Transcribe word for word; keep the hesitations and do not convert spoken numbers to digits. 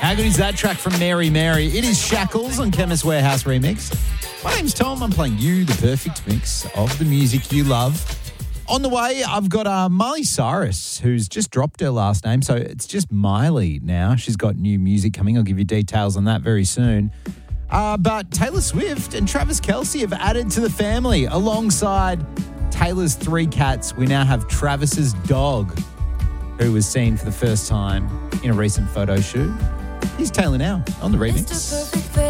How good is that track from Mary Mary? It is Shackles on Chemist Warehouse Remix. My name's Tom. I'm playing you the perfect mix of the music you love. On the way, I've got uh, Miley Cyrus, who's just dropped her last name, so it's just Miley now. She's got new music coming. I'll give you details on that very soon. Uh, but Taylor Swift and Travis Kelce have added to the family. Alongside Taylor's three cats, we now have Travis's dog, who was seen for the first time in a recent photo shoot. Here's Taylor now on the remix.